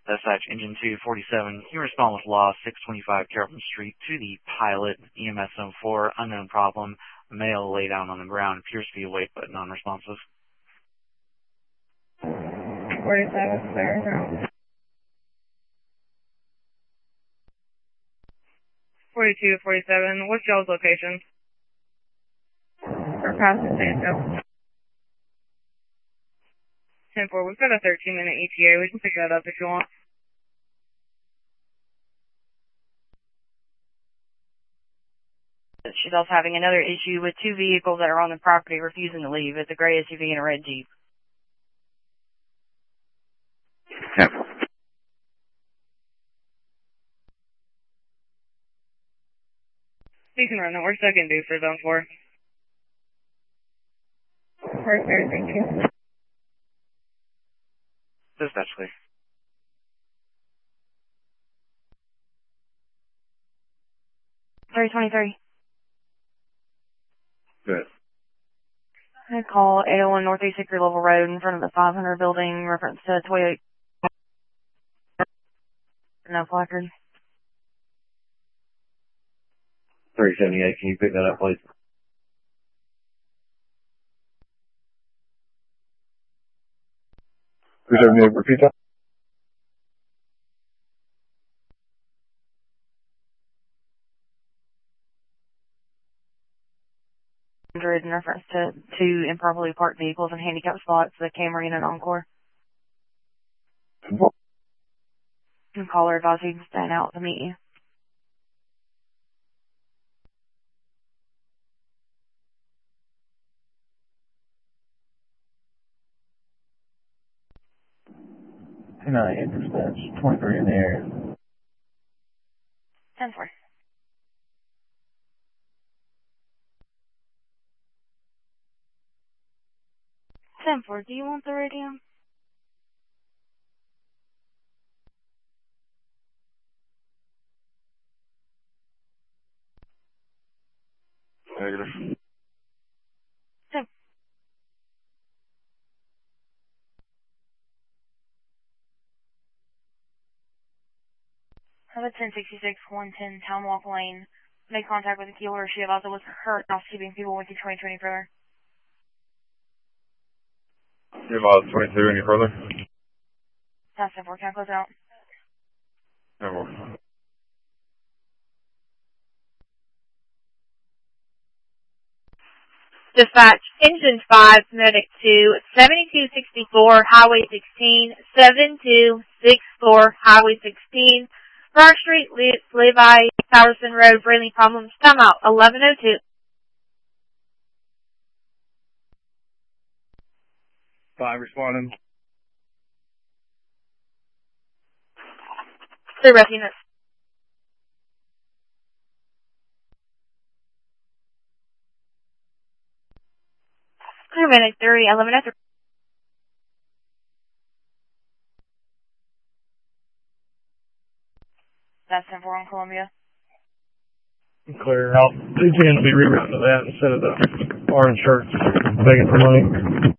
Dispatch Engine 247, you respond with Law 625 Carrollton Street to the pilot, EMS Zone 4, unknown problem, male lay down on the ground, appears to be awake but non-responsive. 47, clear. 42 to 47, what's y'all's location? We're past the same 10-4, we've got a 13-minute ETA. We can pick that up if you want. She's also having another issue with two vehicles that are on the property refusing to leave. It's a gray SUV and a red Jeep. Yep. You can run that. We're second due for Zone 4. Perfect, thank you. Dispatch, clear. 323. Good. I call 801 Northeast Hickory Level Road in front of the 500 building, reference to Toyota. No placard. 378, can you pick that up, please? Repeat that. In reference to two improperly parked vehicles and handicapped spots, the Camry and an Encore. And caller advised you to stand out to meet you. Dispatch, 23 in the area. 10-4. Do you want the radio? Negative. Have a 1066 110 Town Walk Lane. Make contact with the key holder. She advised it was her housekeeping people with you 2020 further. You have 22 any further? That's 10-4. Can I close out? No more. Dispatch, Engine 5, Medic 2, 7264, Highway 16, 7264, Highway 16, Park Street, Levi, Patterson Road, Brayley Problems, timeout, 11:02. 5 responding. 3 ref units. Clear Medic 3, 11:03. That's 10-4 on Columbia. Clear out. They tend to be rerouted to that instead of the orange shirts begging for money.